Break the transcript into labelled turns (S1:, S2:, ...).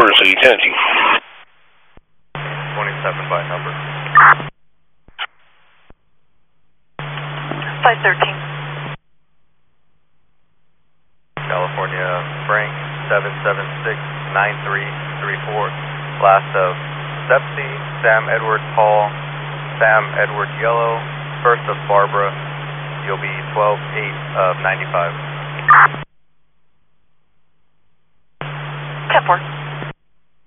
S1: courtesy, Tennessee.
S2: 27 by number.
S3: 513.
S2: California, Frank, 776-9334. Last of Sepsi, Sam Edward Paul, Sam Edward Yellow, first of Barbara. You'll be 12-8 of 95.